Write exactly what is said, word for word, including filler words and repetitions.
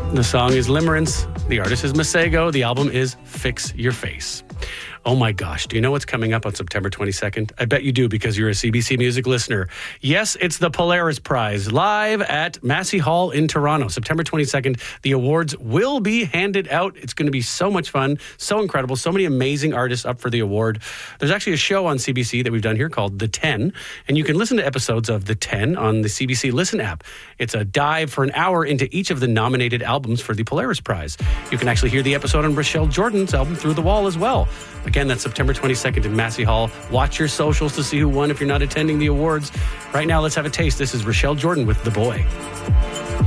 The song is Limerence. The artist is Masego. The album is Fix Your Face. Oh my gosh, do you know what's coming up on September twenty-second? I bet you do because you're a C B C Music listener. Yes, it's the Polaris Prize live at Massey Hall in Toronto. September twenty-second, the awards will be handed out. It's going to be so much fun, so incredible, so many amazing artists up for the award. There's actually a show on C B C that we've done here called The ten, and you can listen to episodes of The ten on the C B C Listen app. It's a dive for an hour into each of the nominated albums for the Polaris Prize. You can actually hear the episode on Rochelle Jordan's album Through the Wall as well. Again, that's September twenty-second in Massey Hall. Watch your socials to see who won if you're not attending the awards. Right now, let's have a taste. This is Rochelle Jordan with The Boy.